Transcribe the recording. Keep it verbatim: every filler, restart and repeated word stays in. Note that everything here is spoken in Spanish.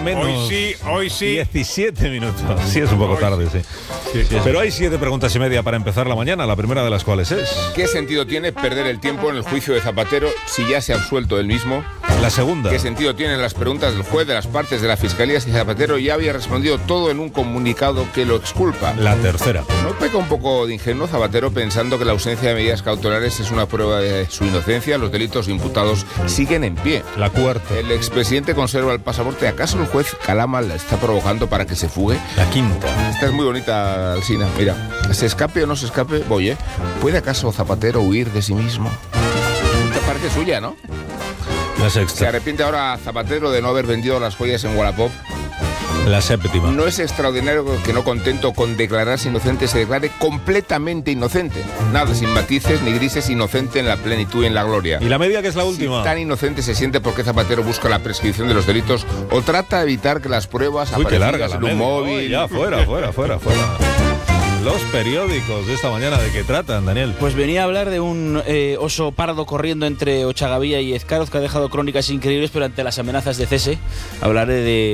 menos Hoy sí, hoy sí. diecisiete minutos. Sí, es un poco Hoy tarde, sí. Sí, sí. Pero hay siete preguntas y media para empezar la mañana, la primera de las cuales es... ¿Qué sentido tiene perder el tiempo en el juicio de Zapatero si ya se ha absuelto él mismo? La segunda. ¿Qué sentido tienen las preguntas del juez de las partes de la Fiscalía si Zapatero ya había respondido todo en un comunicado que lo exculpa? La tercera. ¿No peca un poco de ingenuo Zapatero pensando que la ausencia de medidas cautelares es una prueba de su inocencia? Los delitos imputados siguen en pie. La cuarta. ¿El expresidente conserva el pasaporte? ¿Acaso el juez Calama la está provocando para que se fugue? La quinta. Esta es muy bonita, Alsina. Mira, se escape o no se escape, voy, ¿eh? ¿Puede acaso Zapatero huir de sí mismo? Te parece suya, ¿no? La ¿Se sexta. arrepiente ahora Zapatero de no haber vendido las joyas en Wallapop? La séptima. ¿No es extraordinario que no contento con declararse inocente se declare completamente inocente? Nada, sin matices ni grises, inocente en la plenitud y en la gloria. ¿Y la media, que es la última? Si tan inocente se siente, ¿por qué Zapatero busca la prescripción de los delitos o trata de evitar que las pruebas Uy, qué aparezcan larga la en un media. móvil? Uy, ya, fuera, fuera, fuera, fuera. Los periódicos de esta mañana, ¿de qué tratan, Daniel? Pues venía a hablar de un eh, oso pardo corriendo entre Ochagavía y Ezcaroz, que ha dejado crónicas increíbles, pero ante las amenazas de cese hablaré de